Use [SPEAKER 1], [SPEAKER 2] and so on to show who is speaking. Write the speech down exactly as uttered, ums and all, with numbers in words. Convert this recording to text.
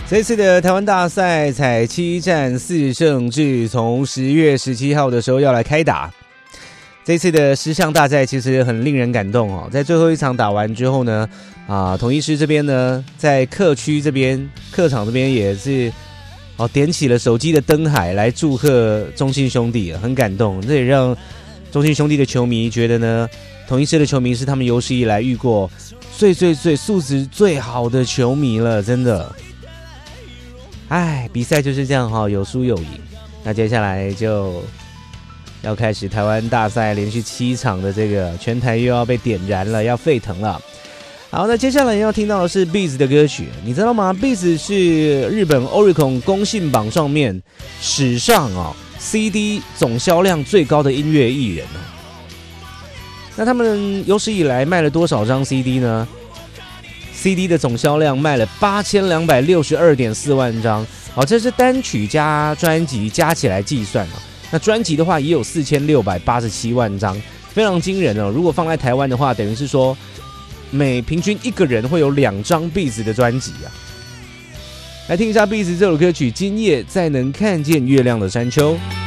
[SPEAKER 1] 这次的台湾大赛采七战四胜制，从十月十七号的时候要来开打。这次的十项大赛其实很令人感动哦，在最后一场打完之后呢，啊，统一狮这边呢，在客区这边、客场这边也是哦点起了手机的灯海来祝贺中信兄弟，很感动。这也让中信兄弟的球迷觉得呢，统一狮的球迷是他们有史以来遇过最最最素质最好的球迷了，真的。哎，比赛就是这样哈，有输有赢。那接下来就要开始台湾大赛连续七场的这个全台又要被点燃了，要沸腾了。好，那接下来要听到的是 Beats 的歌曲，你知道吗 ？Beats 是日本 Oricon 公信榜上面史上哦 C D 总销量最高的音乐艺人哦。那他们有史以来卖了多少张 C D 呢？C D 的总销量卖了八千两百六十二点四万张，好，这是单曲加专辑加起来计算哦。那专辑的话也有四千六百八十七万张，非常惊人哦。如果放在台湾的话，等于是说每平均一个人会有两张 Beats 的专辑啊。来听一下 Beats 这首歌曲《今夜再能看见月亮的山丘》。